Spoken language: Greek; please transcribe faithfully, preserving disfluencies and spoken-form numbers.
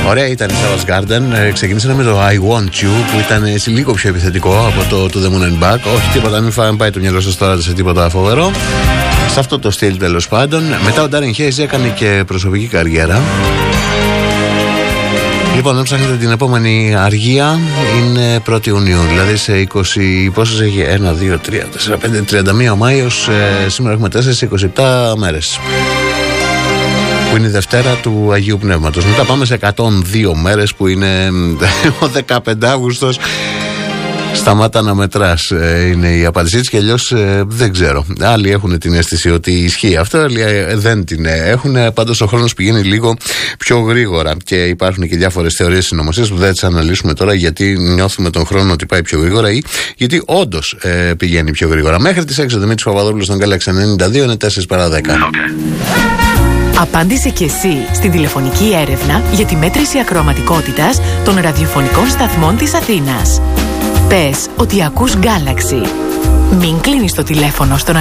Ωραία ήταν η Savage Garden. Ξεκινήσαμε με το I Want You, που ήταν λίγο πιο επιθετικό από το, το The Moon and Back. Όχι τίποτα, μην φάμε πάει το μυαλό σας τώρα σε τίποτα φοβερό. Σε αυτό το στυλ τέλος πάντων. Μετά ο Darren Hayes έκανε και προσωπική καριέρα. Λοιπόν, αν ψάχνετε την επόμενη αργία, είναι πρώτη Ιουνίου, δηλαδή σε είκοσι, πόσες έχει, ένα, δύο, τρία, τέσσερα, πέντε, τριάντα μία ο Μάιος, ε, σήμερα έχουμε τέσσερα, είκοσι επτά μέρες, που είναι η Δευτέρα του Αγίου Πνεύματος. Μετά πάμε σε εκατόν δύο μέρες, που είναι ο δεκαπέντε Αυγούστος. Σταμάτα να μετράς, ε, είναι η απάντησή της, και αλλιώς ε, δεν ξέρω. Άλλοι έχουν την αίσθηση ότι ισχύει αυτό, άλλοι ε, δεν την έχουν. Πάντως ο χρόνος πηγαίνει λίγο πιο γρήγορα και υπάρχουν και διάφορες θεωρίες συνωμοσίας που δεν τις αναλύσουμε τώρα, γιατί νιώθουμε τον χρόνο ότι πάει πιο γρήγορα ή γιατί όντως ε, πηγαίνει πιο γρήγορα. Μέχρι τις έξι ο Δημήτρης Παπαδόπουλος στον Galaxy ενενήντα δύο, είναι τέσσερα παρά δέκα. Απάντησε και εσύ στην τηλεφωνική έρευνα για τη μέτρηση ακροαματικότητας των ραδιοφωνικών σταθμών της Αθήνας. Πες ότι ακούς Galaxy. Μην κλείνεις το τηλέφωνο στον